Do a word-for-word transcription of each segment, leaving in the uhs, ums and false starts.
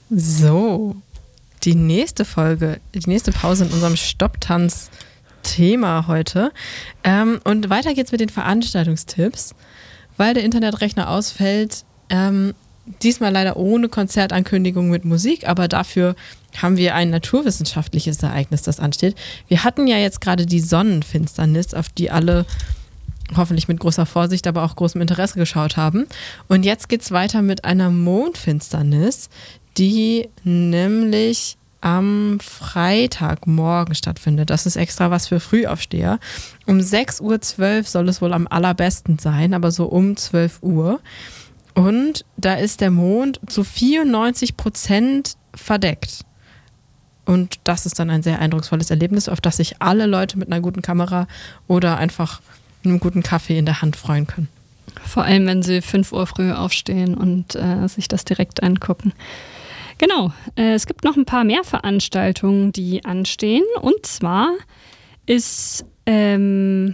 So, die nächste Folge, die nächste Pause in unserem Stopptanz-Thema heute. Ähm, und weiter geht's mit den Veranstaltungstipps, weil der Internetrechner ausfällt. Ähm, diesmal leider ohne Konzertankündigung mit Musik, aber dafür haben wir ein naturwissenschaftliches Ereignis, das ansteht. Wir hatten ja jetzt gerade die Sonnenfinsternis, auf die alle hoffentlich mit großer Vorsicht, aber auch großem Interesse geschaut haben. Und jetzt geht's weiter mit einer Mondfinsternis, die nämlich am Freitagmorgen stattfindet. Das ist extra was für Frühaufsteher. Um sechs Uhr zwölf soll es wohl am allerbesten sein, aber so um zwölf Uhr. Und da ist der Mond zu vierundneunzig Prozent verdeckt. Und das ist dann ein sehr eindrucksvolles Erlebnis, auf das sich alle Leute mit einer guten Kamera oder einfach einem guten Kaffee in der Hand freuen können. Vor allem, wenn sie fünf Uhr früh aufstehen und äh, sich das direkt angucken. Genau, äh, es gibt noch ein paar mehr Veranstaltungen, die anstehen. Und zwar ist ähm,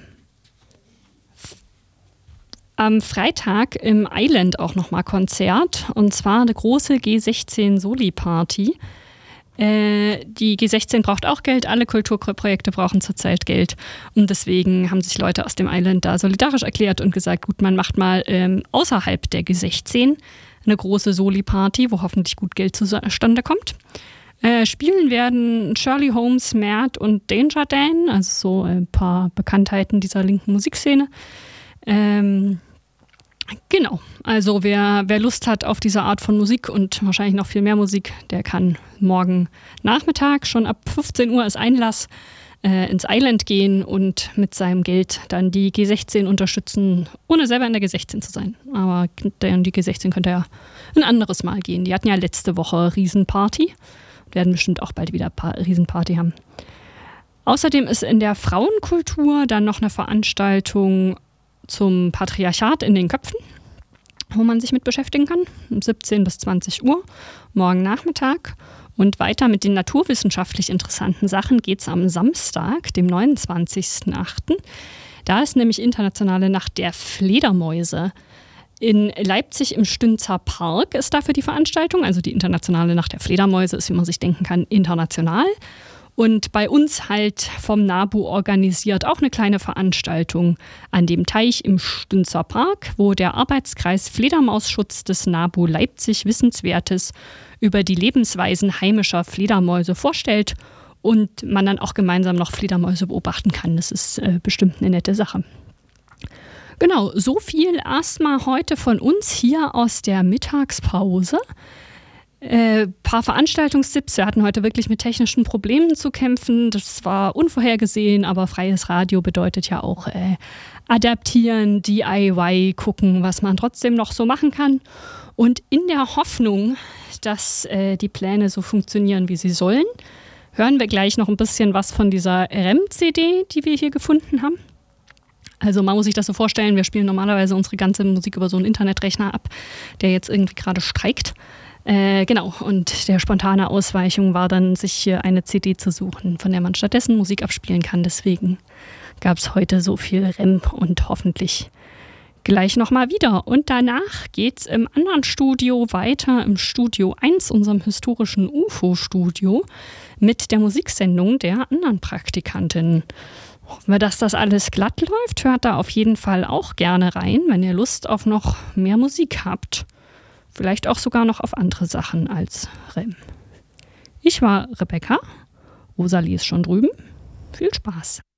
f- am Freitag im Island auch nochmal Konzert. Und zwar eine große G sechzehn Soli-Party. Äh, die G sechzehn braucht auch Geld, alle Kulturprojekte brauchen zurzeit Geld. Und deswegen haben sich Leute aus dem Island da solidarisch erklärt und gesagt, gut, man macht mal ähm, außerhalb der G sechzehn eine große Soli-Party, wo hoffentlich gut Geld zustande kommt. Äh, spielen werden Shirley Holmes, Mert und Danger Dan, also so ein paar Bekanntheiten dieser linken Musikszene. Ähm, genau, also wer, wer Lust hat auf diese Art von Musik und wahrscheinlich noch viel mehr Musik, der kann morgen Nachmittag, schon ab fünfzehn Uhr ist Einlass, äh, ins Island gehen und mit seinem Geld dann die G sechzehn unterstützen, ohne selber in der G sechzehn zu sein. Aber die G sechzehn könnte ja ein anderes Mal gehen. Die hatten ja letzte Woche Riesenparty und werden bestimmt auch bald wieder pa- Riesenparty haben. Außerdem ist in der Frauenkultur dann noch eine Veranstaltung zum Patriarchat in den Köpfen, wo man sich mit beschäftigen kann, um siebzehn bis zwanzig Uhr, morgen Nachmittag. Und weiter mit den naturwissenschaftlich interessanten Sachen geht es am Samstag, dem neunundzwanzigsten achten Da ist nämlich Internationale Nacht der Fledermäuse. In Leipzig im Stünzer Park ist dafür die Veranstaltung. Also die Internationale Nacht der Fledermäuse ist, wie man sich denken kann, international. Und bei uns halt vom NABU organisiert auch eine kleine Veranstaltung an dem Teich im Stünzer Park, wo der Arbeitskreis Fledermausschutz des NABU Leipzig Wissenswertes über die Lebensweisen heimischer Fledermäuse vorstellt und man dann auch gemeinsam noch Fledermäuse beobachten kann. Das ist äh, bestimmt eine nette Sache. Genau, so viel erstmal heute von uns hier aus der Mittagspause. Äh, paar Veranstaltungstipps. Wir hatten heute wirklich mit technischen Problemen zu kämpfen. Das war unvorhergesehen, aber freies Radio bedeutet ja auch äh, adaptieren, D I Y, gucken, was man trotzdem noch so machen kann. Und in der Hoffnung, dass äh, die Pläne so funktionieren, wie sie sollen, hören wir gleich noch ein bisschen was von dieser R E M-C D, die wir hier gefunden haben. Also man muss sich das so vorstellen, wir spielen normalerweise unsere ganze Musik über so einen Internetrechner ab, der jetzt irgendwie gerade streikt. Äh, genau, und der spontane Ausweichung war dann, sich hier eine C D zu suchen, von der man stattdessen Musik abspielen kann. Deswegen gab es heute so viel R E M und hoffentlich gleich nochmal wieder. Und danach geht's im anderen Studio weiter, im Studio eins, unserem historischen U F O-Studio, mit der Musiksendung der anderen Praktikantin. Hoffen wir, dass das alles glatt läuft. Hört da auf jeden Fall auch gerne rein, wenn ihr Lust auf noch mehr Musik habt. Vielleicht auch sogar noch auf andere Sachen als R E M. Ich war Rebecca. Rosalie ist schon drüben. Viel Spaß.